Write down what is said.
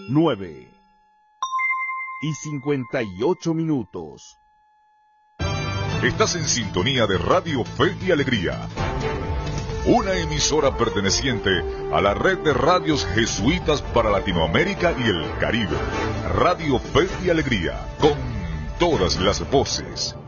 9:58. Estás en sintonía de Radio Fe y Alegría, una emisora perteneciente a la red de radios jesuitas para Latinoamérica y el Caribe. Radio Fe y Alegría, con todas las voces.